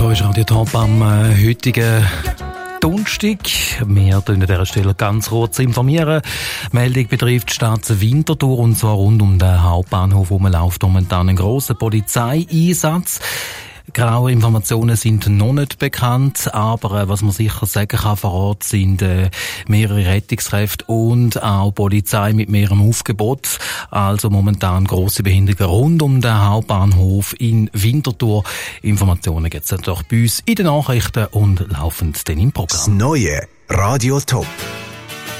Da ist Radio Top am heutigen Donnerstag. Wir tun an dieser Stelle ganz kurz informieren. Die Meldung betrifft die Stadt Winterthur, und zwar rund um den Hauptbahnhof läuft momentan ein grosser Polizeieinsatz. Genaue Informationen sind noch nicht bekannt, aber was man sicher sagen kann, vor Ort sind mehrere Rettungskräfte und auch Polizei mit mehrerem Aufgebot. Also momentan grosse Behinderungen rund um den Hauptbahnhof in Winterthur. Informationen gibt es natürlich bei uns in den Nachrichten und laufend dann im Programm. Das neue Radio Top.